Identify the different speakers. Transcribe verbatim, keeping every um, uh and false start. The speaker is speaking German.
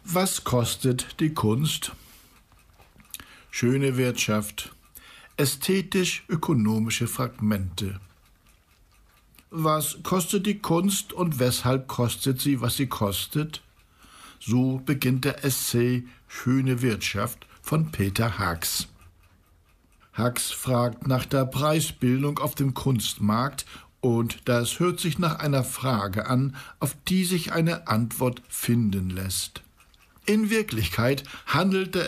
Speaker 1: Was kostet die Kunst? Schöne Wirtschaft, ästhetisch-ökonomische Fragmente. Was kostet die Kunst und weshalb kostet sie, was sie kostet? So beginnt der Essay Schöne Wirtschaft von Peter Haags. Haags fragt nach der Preisbildung auf dem Kunstmarkt und das hört sich nach einer Frage an, auf die sich eine Antwort finden lässt. In Wirklichkeit handelte